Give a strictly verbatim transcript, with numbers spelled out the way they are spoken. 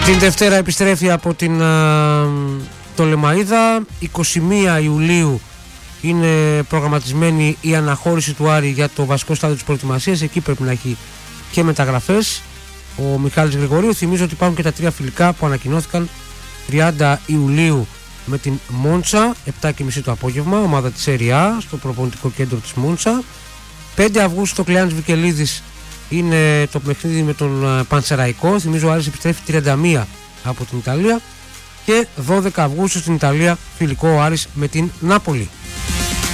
Την Δευτέρα επιστρέφει από την α, το Λεμαΐδα. είκοσι μία Ιουλίου είναι προγραμματισμένη η αναχώρηση του Άρη για το βασικό στάδιο της προετοιμασίας. Εκεί πρέπει να έχει και μεταγραφές ο Μιχάλης Γρηγορίου. Θυμίζω ότι υπάρχουν και τα τρία φιλικά που ανακοινώθηκαν. Τριάντα Ιουλίου με την Μόντσα, επτά και μισή το απόγευμα, ομάδα της ΕΡΙΑ στο προπονητικό κέντρο της Μόντσα. πέντε Αυγούστου το Κλεάνης Βικελίδης είναι το παιχνίδι με τον Πανσεραϊκό. Θυμίζω ο Άρης επιστρέφει τριάντα μία από την Ιταλία. Και δώδεκα Αυγούστου στην Ιταλία φιλικό ο Άρης με την Νάπολη.